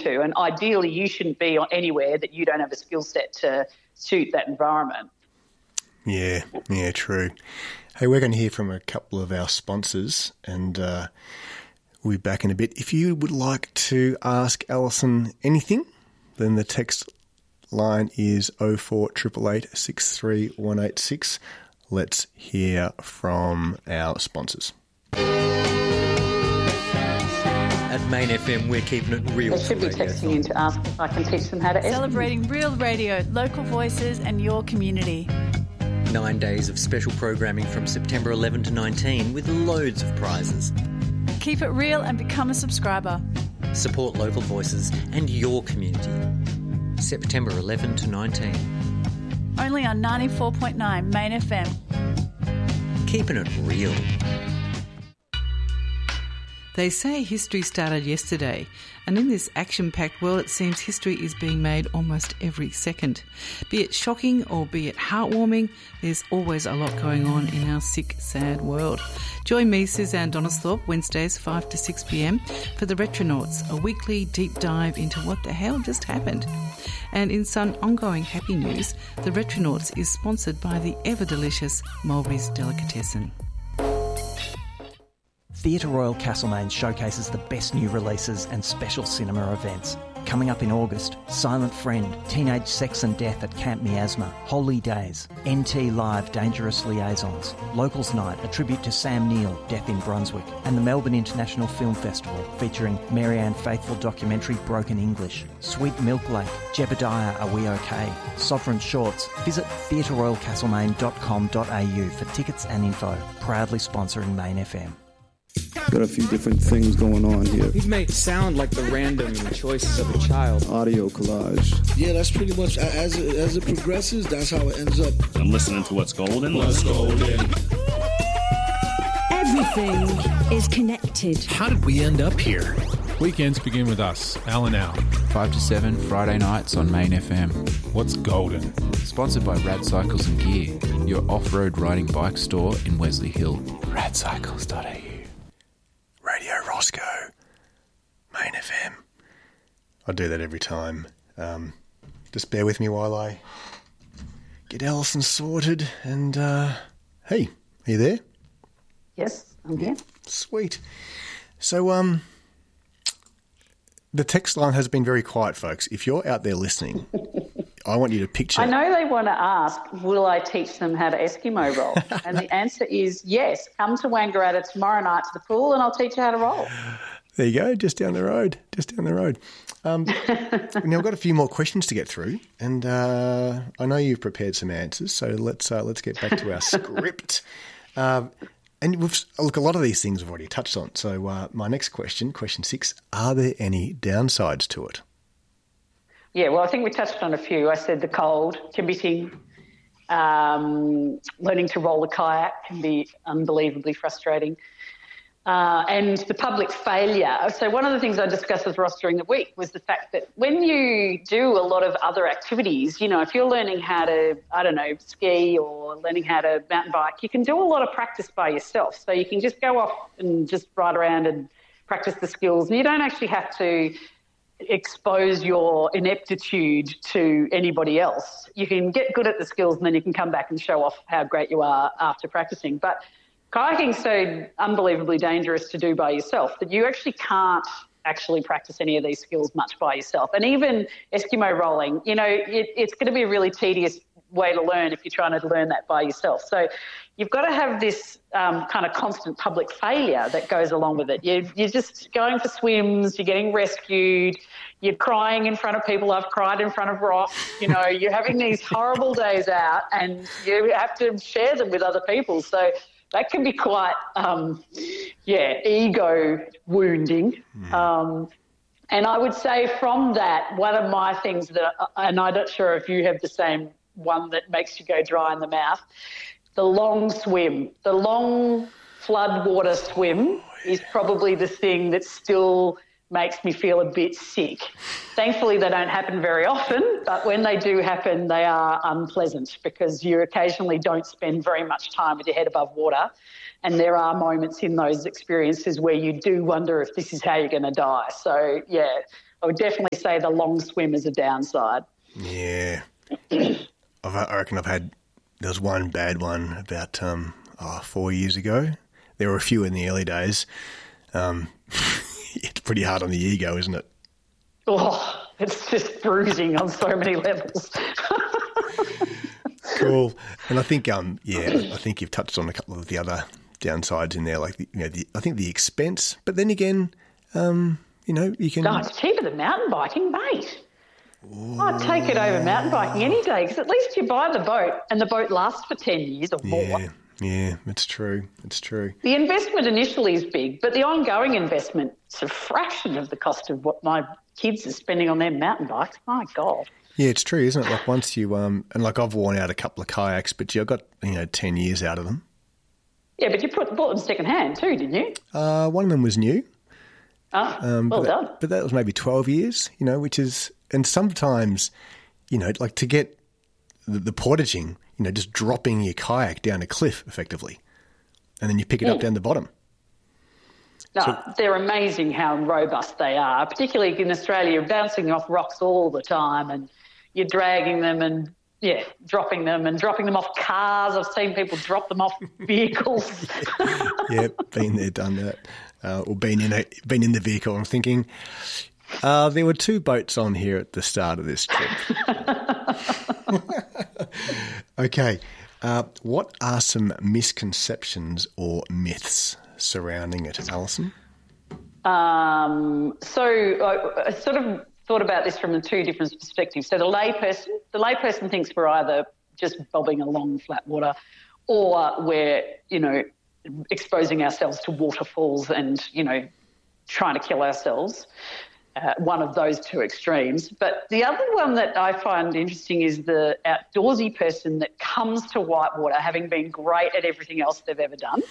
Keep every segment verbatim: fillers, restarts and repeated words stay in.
to. And ideally you shouldn't be anywhere that you don't have a skill set to suit that environment. Yeah, yeah, true. Hey, we're going to hear from a couple of our sponsors and uh, we'll be back in a bit. If you would like to ask Alison anything, then the text line is oh four eight eight eight, six three one eight six. Let's hear from our sponsors. At Main F M, we're keeping it real. They should be texting in to ask if I can teach them how to edit. Celebrating real radio, local voices and your community. Nine days of special programming from September eleventh to nineteenth with loads of prizes. Keep it real and become a subscriber. Support local voices and your community. September eleventh to nineteenth. Only on ninety-four point nine Main F M. Keeping it real. They say history started yesterday, and in this action-packed world it seems history is being made almost every second. Be it shocking or be it heartwarming, there's always a lot going on in our sick, sad world. Join me, Suzanne Donisthorpe, Wednesdays five to six p m for the Retronauts, a weekly deep dive into what the hell just happened. And in some ongoing happy news, the Retronauts is sponsored by the ever-delicious Mulberry's Delicatessen. Theatre Royal Castlemaine showcases the best new releases and special cinema events. Coming up in August, Silent Friend, Teenage Sex and Death at Camp Miasma, Holy Days, N T Live Dangerous Liaisons, Locals Night, a tribute to Sam Neill, Death in Brunswick, and the Melbourne International Film Festival featuring Marianne Faithfull documentary Broken English, Sweet Milk Lake, Jebediah Are We OK, Sovereign Shorts. Visit theatre royal castlemaine dot com dot a u for tickets and info. Proudly sponsoring Main F M. Got a few different things going on here. He's made it sound like the random choices of a child. Audio collage. Yeah, that's pretty much, as it, as it progresses, that's how it ends up. I'm listening to What's Golden. What's Golden. Everything is connected. How did we end up here? Weekends begin with us, Al and Al. five to seven, Friday nights on Main F M. What's Golden? Sponsored by Rad Cycles and Gear, your off-road riding bike store in Wesley Hill. rad cycles dot a u. Radio Roscoe, Main F M. I do that every time. Um, just bear with me while I get Alison sorted. And, uh, hey, are you there? Yes, I'm here. Sweet. So, um, the text line has been very quiet, folks. If you're out there listening, I want you to picture... I know they want to ask, will I teach them how to Eskimo roll? And the answer is yes. Come to Wangaratta tomorrow night to the pool and I'll teach you how to roll. There you go, just down the road, just down the road. Um, now, I've got a few more questions to get through, and uh, I know you've prepared some answers, so let's uh, let's get back to our script. Um, and we've, look, a lot of these things we've already touched on. So uh, my next question, question six, are there any downsides to it? Yeah, well, I think we touched on a few. I said the cold, committing, um, learning to roll a kayak can be unbelievably frustrating, uh, and the public failure. So one of the things I discussed with Ross during the week was the fact that when you do a lot of other activities, you know, if you're learning how to, I don't know, ski or learning how to mountain bike, you can do a lot of practice by yourself. So you can just go off and just ride around and practice the skills, and you don't actually have to expose your ineptitude to anybody else. You can get good at the skills and then you can come back and show off how great you are after practicing. But kayaking's so unbelievably dangerous to do by yourself that you actually can't actually practice any of these skills much by yourself. And even Eskimo rolling, you know, it, it's going to be a really tedious way to learn if you're trying to learn that by yourself. So you've got to have this um, kind of constant public failure that goes along with it. You, you're just going for swims, you're getting rescued, you're crying in front of people. I've cried in front of Ross. You know, you're having these horrible days out and you have to share them with other people. So that can be quite, um, yeah, ego wounding. Mm. Um, and I would say from that, one of my things that, and I'm not sure if you have the same one that makes you go dry in the mouth, the long swim, the long floodwater swim is probably the thing that still makes me feel a bit sick. Thankfully, they don't happen very often, but when they do happen, they are unpleasant because you occasionally don't spend very much time with your head above water, and there are moments in those experiences where you do wonder if this is how you're going to die. So, yeah, I would definitely say the long swim is a downside. Yeah. I've, I reckon I've had, there was one bad one about um, oh, four years ago. There were a few in the early days. Um, it's pretty hard on the ego, isn't it? Oh, it's just bruising on so many levels. Cool. And I think, um, yeah, I think you've touched on a couple of the other downsides in there, like, the, you know, the, I think the expense. But then again, um, you know, you can... No, it's cheaper than mountain biking, mate. Ooh. I'd take it over mountain biking any day because at least you buy the boat and the boat lasts for ten years or more. Yeah, yeah, it's true. It's true. The investment initially is big, but the ongoing investment is a fraction of the cost of what my kids are spending on their mountain bikes. My God. Yeah, it's true, isn't it? Like once you, um, and like I've worn out a couple of kayaks, but you got, you know, ten years out of them. Yeah, but you put, bought them second hand too, didn't you? Uh, one of them was new. Oh, um, well but done. That, but that was maybe twelve years, you know, which is, and sometimes, you know, like to get the, the portaging, you know, just dropping your kayak down a cliff effectively, and then you pick it mm. up down the bottom. No, so, they're amazing how robust they are, particularly in Australia. You're bouncing off rocks all the time and you're dragging them and, yeah, dropping them and dropping them off cars. I've seen people drop them off vehicles. Yeah, been there, done that. Uh, or been in a, been in the vehicle. I'm thinking, uh, there were two boats on here at the start of this trip. Okay, uh, what are some misconceptions or myths surrounding it, Alison? Um, so I, I sort of thought about this from the two different perspectives. So the layperson, the layperson thinks we're either just bobbing along flat water, or we're, you know, exposing ourselves to waterfalls and, you know, trying to kill ourselves. Uh, one of those two extremes. But the other one that I find interesting is the outdoorsy person that comes to whitewater having been great at everything else they've ever done.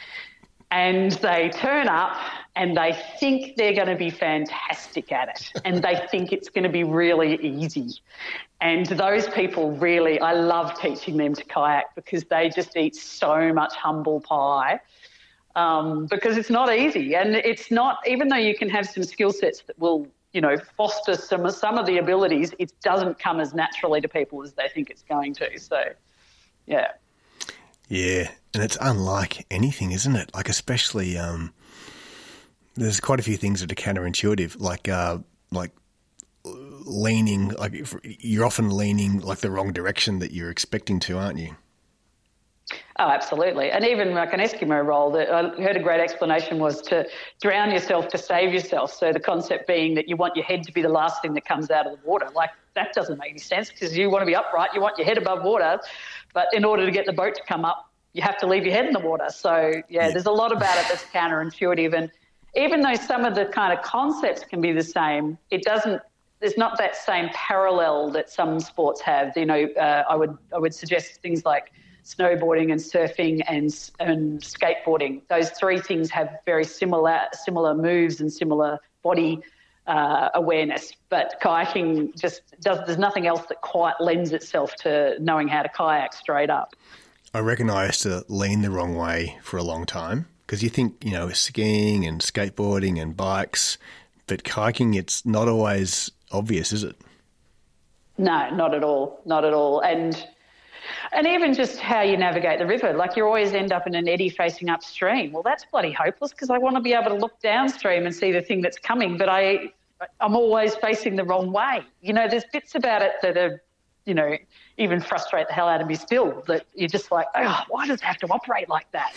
And they turn up and they think they're going to be fantastic at it and they think it's going to be really easy. And those people really, I love teaching them to kayak because they just eat so much humble pie um, because it's not easy. And it's not, even though you can have some skill sets that will, you know, foster some, some of the abilities, it doesn't come as naturally to people as they think it's going to. So, yeah. Yeah, and it's unlike anything, isn't it? Like especially, um, there's quite a few things that are counterintuitive, like uh, like leaning, like if you're often leaning like the wrong direction that you're expecting to, aren't you? Oh, absolutely. And even like an Eskimo roll, that I heard a great explanation was to drown yourself to save yourself. So the concept being that you want your head to be the last thing that comes out of the water. Like that doesn't make any sense because you want to be upright, you want your head above water. But in order to get the boat to come up, you have to leave your head in the water. So, yeah, yeah, there's a lot about it that's counterintuitive. And even though some of the kind of concepts can be the same, it doesn't, there's not that same parallel that some sports have. You know, uh, I would I would suggest things like snowboarding and surfing and, and skateboarding. Those three things have very similar similar moves and similar body Uh, awareness, but kayaking just does, there's nothing else that quite lends itself to knowing how to kayak straight up. I reckon I used to lean the wrong way for a long time because you think, you know, skiing and skateboarding and bikes, but kayaking, it's not always obvious, is it? No, not at all, not at all. And and even just how you navigate the river, like you always end up in an eddy facing upstream. Well, that's bloody hopeless because I want to be able to look downstream and see the thing that's coming, but I, I'm always facing the wrong way. You know, there's bits about it that are, you know, even frustrate the hell out of me still, that you're just like, oh, why does it have to operate like that?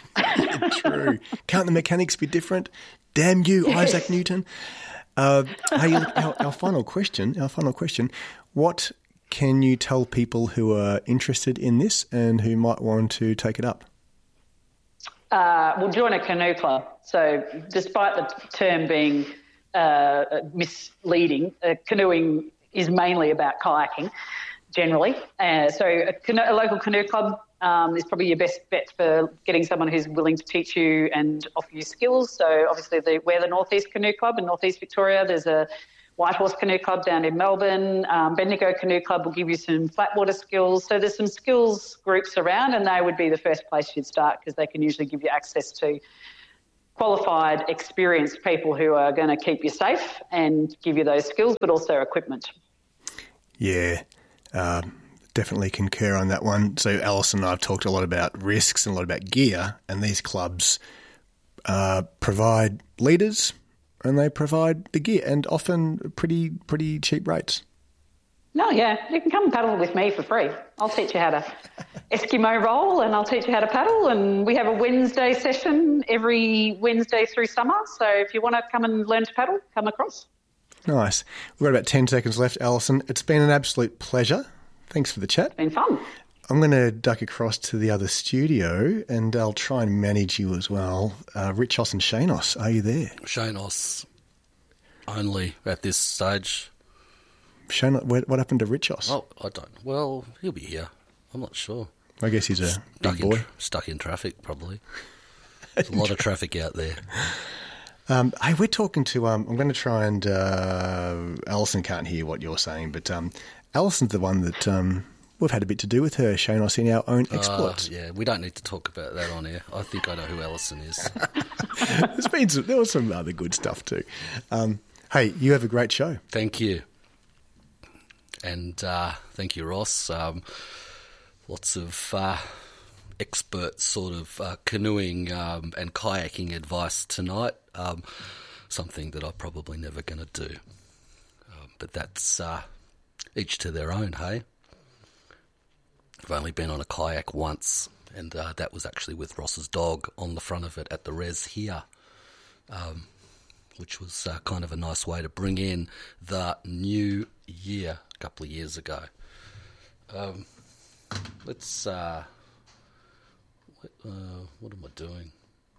True. Can't the mechanics be different? Damn you, yes. Isaac Newton. Uh, hey, our, our final question, our final question, what can you tell people who are interested in this and who might want to take it up? Uh, we'll join a canoe club. So despite the term being uh, misleading, uh, canoeing is mainly about kayaking generally. Uh, so a, canoe, a local canoe club um, is probably your best bet for getting someone who's willing to teach you and offer you skills. So obviously the, we're the North East Canoe Club in North East Victoria. There's a Whitehorse Canoe Club down in Melbourne. Um, Bendigo Canoe Club will give you some flatwater skills. So there's some skills groups around and they would be the first place you'd start because they can usually give you access to qualified, experienced people who are going to keep you safe and give you those skills, but also equipment. Yeah, uh, definitely concur on that one. So Alison and I have talked a lot about risks and a lot about gear, and these clubs uh, provide leaders and they provide the gear, and often pretty pretty cheap rates. No, yeah, you can come and paddle with me for free. I'll teach you how to Eskimo roll and I'll teach you how to paddle, and we have a Wednesday session every Wednesday through summer. So if you want to come and learn to paddle, come across. Nice. We've got about ten seconds left, Alison. It's been an absolute pleasure. Thanks for the chat. It's been fun. I'm going to duck across to the other studio and I'll try and manage you as well. Uh, Richos and Shanos, are you there? Shanos only at this stage. Shanos, what happened to Richos? Oh, I don't. Well, he'll be here. I'm not sure. I guess he's a stuck big boy. In, stuck in traffic, probably. There's a lot of traffic out there. Um, hey, we're talking to, um, I'm going to try and, uh, Alison can't hear what you're saying, but um, Alison's the one that um, we've had a bit to do with her, Shanos, in our own exploits. Uh, yeah, we don't need to talk about that on air. I think I know who Alison is. There's been some, there was some other good stuff too. Um, hey, you have a great show. Thank you. And uh, thank you, Ross. Um, lots of uh, expert sort of uh, canoeing um, and kayaking advice tonight, um, something that I'm probably never going to do. Um, but that's uh, each to their own, hey? I've only been on a kayak once, and uh, that was actually with Ross's dog on the front of it at the res here. Um, which was uh, kind of a nice way to bring in the new year a couple of years ago. Um, let's, uh, what, uh, what am I doing?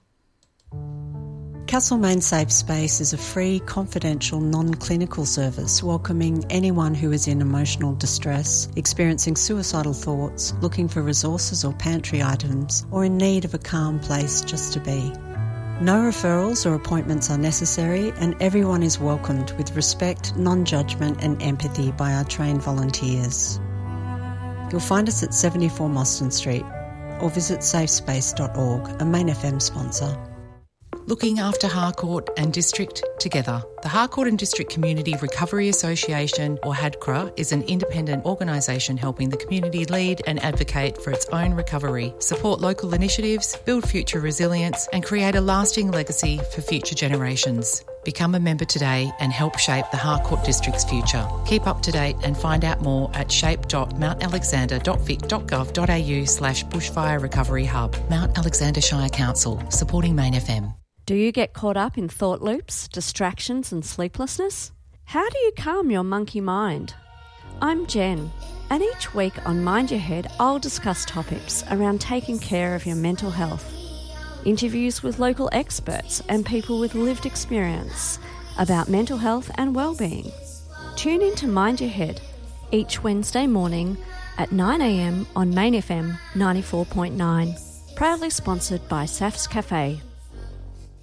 Castlemaine Safe Space is a free, confidential, non-clinical service welcoming anyone who is in emotional distress, experiencing suicidal thoughts, looking for resources or pantry items, or in need of a calm place just to be. No referrals or appointments are necessary, and everyone is welcomed with respect, non-judgment and empathy by our trained volunteers. You'll find us at seventy-four Mostyn Street or visit safe space dot org, a Main F M sponsor. Looking after Harcourt and District together. The Harcourt and District Community Recovery Association, or HADCRA, is an independent organisation helping the community lead and advocate for its own recovery, support local initiatives, build future resilience and create a lasting legacy for future generations. Become a member today and help shape the Harcourt District's future. Keep up to date and find out more at shape dot mount alexander dot vic dot gov dot a u slash bushfire recovery hub. Mount Alexander Shire Council, supporting Main F M. Do you get caught up in thought loops, distractions and sleeplessness? How do you calm your monkey mind? I'm Jen, and each week on Mind Your Head, I'll discuss topics around taking care of your mental health. Interviews with local experts and people with lived experience about mental health and well-being. Tune in to Mind Your Head each Wednesday morning at nine a m on Main F M ninety-four point nine. Proudly sponsored by Saf's Cafe.